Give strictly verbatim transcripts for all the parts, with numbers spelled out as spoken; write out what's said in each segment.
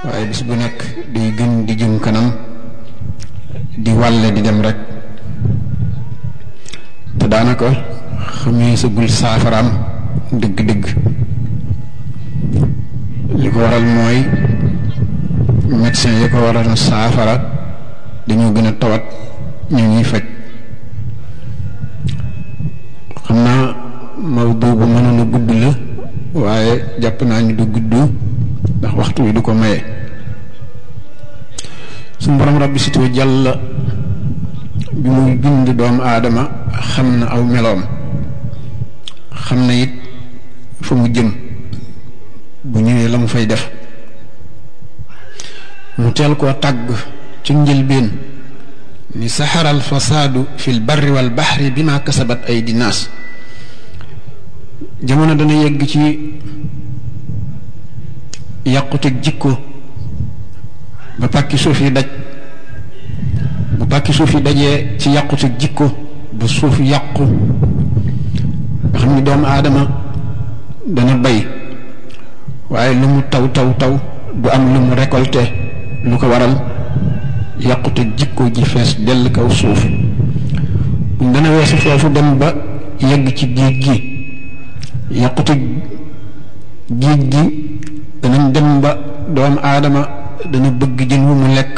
waaye bis bu nekk di gën di jëm kanam di wàlle di dem rek te daanaka xamee sa gul saafaraam dëgg-dëgg li ko waral mooy médecin yi ko waral na saafara dañoo gën a tawat ñu ñuy faj. xam naa mawdu bu mënoon a gudd la waaye jàpp naa ni du gudd ndax waxtu wi du ko maye. suñu borom rabbi situ jàll bi muy bind doomu aadama xam na aw meloom xam na it fa mu jëm bu ñëwee la mu fay def mu teel koo tàgg ci njëlbeen ni saxara al fasaadu fi l barri wal baxri bi ma kasabat ay dinaas. jamono dana yegg ci yàquteg jikko ba pàkki suuf yi daj bu pàkki suuf yi dajee ci yàquteg jikko ba suuf yàqu nga xam ni doomu aadama dana bay waaye lu mu taw taw taw du am lu mu récolté lu ko waral yàquteg jikko ji fees dell kaw suuf. dana weesu foofu dem ba yegg ci géej gi yàquteg géej gi danañ dem ba doomu aadama dana bëgg jën wu mu lekk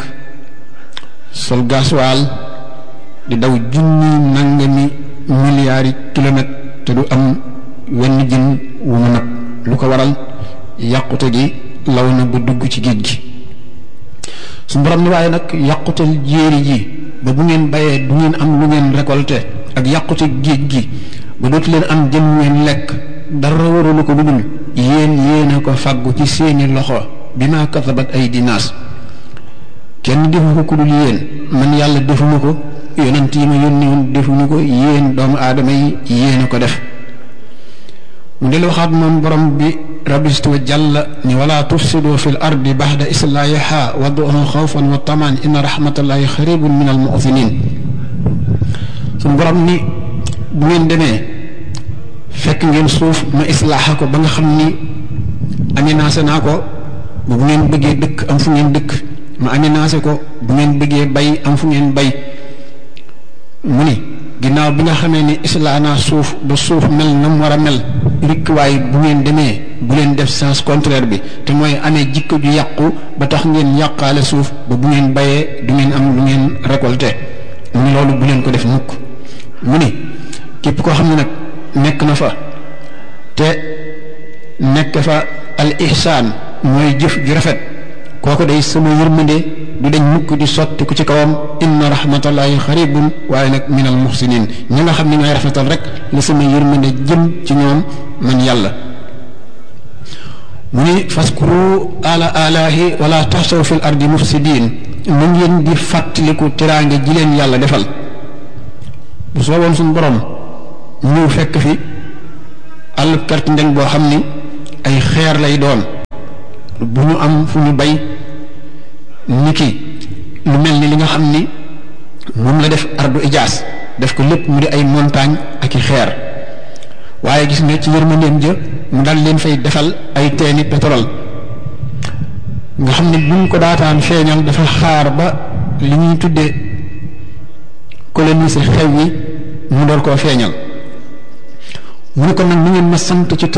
sol gasoil di daw junni nangami milliards kilomètres te du am wenn jën wu mu nag lu ko waral yàqute gi law na ba dugg ci géej gi. su borom ni waaye nag yàqutal jéeri ji ba bu ngeen bayee du ngeen am lu ngeen récolté ak yàqute géej gi ba dootu leen am jën ngeen lekk dara warulu ko dudul yéen yéen a ko fàggu ci seeni loxo bi ma kasabat ay dinaas. kenn defu ko ku dul yéen man yàlla defuma ko yonent yi ma yónni woon defuñu ko yéen doomu aadama yi yéen a ko def. mu del waxaat moom borom bi rabbistu wa jàlla ni wala tufsidu fi l ardi baxda islaahiha wad'uhu xawfan wa tamaan inna rahmatallahi xaribun min al mu'minin. suñu borom ni bu ngeen demee fekk ngeen suuf ma islaaxa ko ba nga xam ni aménagé naa ko bu ngeen bëggee dëkk am fu ngeen dëkk ma aménagé ko bu ngeen bëggee bay am fu ngeen bay. mu ni ginnaaw bi nga xamee ni islaa naa suuf ba suuf mel na mu war a mel rikk waaye bu ngeen demee bu leen def sens contraire bi te mooy amee jikko ju yàqu ba tax ngeen yàqaale suuf ba bu ngeen bayee du ngeen am lu ngeen récolté. mu ni loolu bu leen ko def mukk. mu ni képp koo xam ne nag nekk na fa te nekk fa al ihsaan mooy jëf ju rafet kooku day sama yërmande du dañ mukk di sotti ku ci kawam inna rahmatallahi xaribun waaye nag min al muhsinin ñi nga xam ne ñooy rafetal rek la sama yërmande jëm ci ñoom man yàlla. mu ni faskuru ala alahi wala taxsaw fil ardi mufsidin na ngeen di fàttaliku teraange ji leen yàlla defal. bu sooboon suñu borom ñëw fekk fi àll kart ndeng boo xam ni ay xeer lay doon bu ñu am fu ñu bay niki lu mel ni li nga xam ni moom la def ardu ijaas def ko lépp mu di ay montagne ak i xeer waaye gis nga ci yërmandeem ja mu dal leen fay defal ay teeni pétrole nga xam ni buñ ko daataan feeñal dafa xaar ba li ñuy tuddee coloniser xew yi mu door koo feeñal. mu ne ko nag mu ngeen ma sant ci